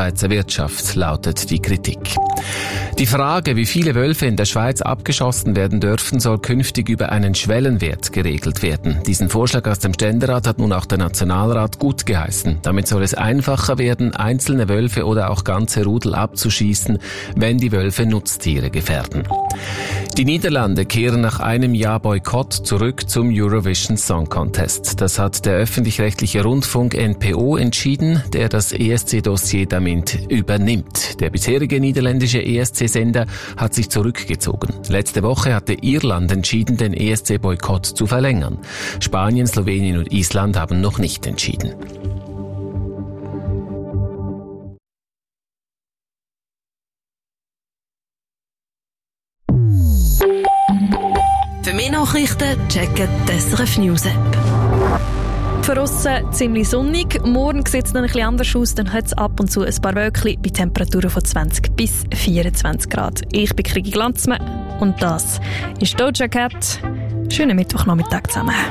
Schweizer Wirtschaft, lautet die Kritik. Die Frage, wie viele Wölfe in der Schweiz abgeschossen werden dürfen, soll künftig über einen Schwellenwert geregelt werden. Diesen Vorschlag aus dem Ständerat hat nun auch der Nationalrat gut geheißen. Damit soll es einfacher werden, einzelne Wölfe oder auch ganze Rudel abzuschießen, wenn die Wölfe Nutztiere gefährden. Die Niederlande kehren nach einem Jahr Boykott zurück zum Eurovision Song Contest. Das hat der öffentlich-rechtliche Rundfunk NPO entschieden, der das ESC-Dossier damit übernimmt. Der bisherige niederländische ESC-Sender hat sich zurückgezogen. Letzte Woche hatte Irland entschieden, den ESC-Boykott zu verlängern. Spanien, Slowenien und Island haben noch nicht entschieden. Für mehr Nachrichten checken die SRF News App. Für uns ziemlich sonnig. Morgen sieht es noch ein bisschen anders aus. Dann hat es ab und zu ein paar Wölkchen bei Temperaturen von 20 bis 24 Grad. Ich bin Krigi Glanzmann und das ist Doja Cat. Schönen Mittwochnachmittag zusammen.